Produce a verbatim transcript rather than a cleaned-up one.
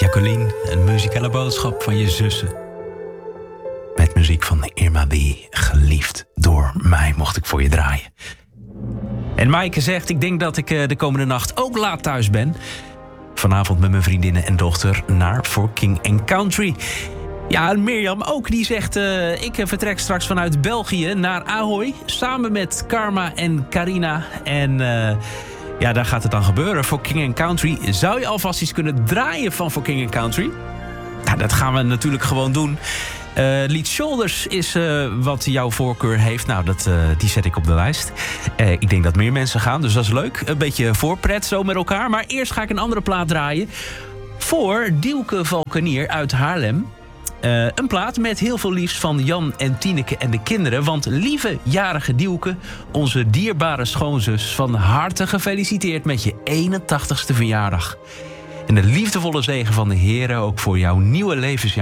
Jacqueline, een muzikale boodschap van je zussen. Met muziek van Irma B. Geliefd door mij mocht ik voor je draaien. En Maaike zegt, ik denk dat ik de komende nacht ook laat thuis ben. Vanavond met mijn vriendinnen en dochter naar For King and Country. Ja, en Mirjam ook, die zegt... Uh, ik vertrek straks vanuit België naar Ahoy. Samen met Karma en Carina. En uh, ja, daar gaat het dan gebeuren. For King and Country. Zou je alvast iets kunnen draaien van For King and Country? Nou, dat gaan we natuurlijk gewoon doen. Uh, Lead Shoulders is uh, wat jouw voorkeur heeft. Nou, dat, uh, die zet ik op de lijst. Uh, ik denk dat meer mensen gaan, dus dat is leuk. Een beetje voorpret zo met elkaar. Maar eerst ga ik een andere plaat draaien. Voor Dielke Valkenier uit Haarlem. Uh, een plaat met heel veel liefst van Jan en Tineke en de kinderen. Want lieve jarige Dielke, onze dierbare schoonzus... van harte gefeliciteerd met je eenentachtigste verjaardag. En de liefdevolle zegen van de Heere ook voor jouw nieuwe levensjaar.